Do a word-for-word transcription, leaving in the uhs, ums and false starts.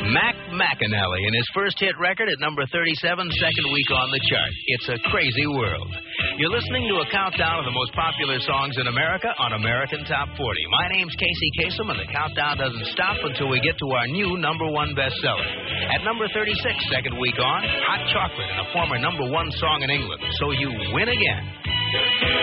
Mac McAnally and his first hit record at number thirty-seven, second week on the chart. It's a crazy world. You're listening to a countdown of the most popular songs in America on American Top forty. My name's Casey Kasem, and the countdown doesn't stop until we get to our new number one bestseller. At number thirty-six, second week on, Hot Chocolate and a former number one song in England. So you win again.